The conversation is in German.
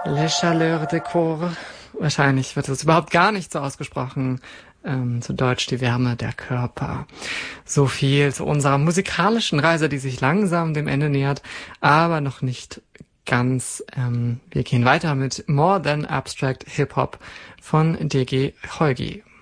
Le Chaleur de Corps. Wahrscheinlich wird es überhaupt gar nicht so ausgesprochen. Zu Deutsch die Wärme der Körper. So viel zu unserer musikalischen Reise, die sich langsam dem Ende nähert, aber noch nicht ganz. Wir gehen weiter mit More Than Abstract Hip Hop von D.G. Heugi.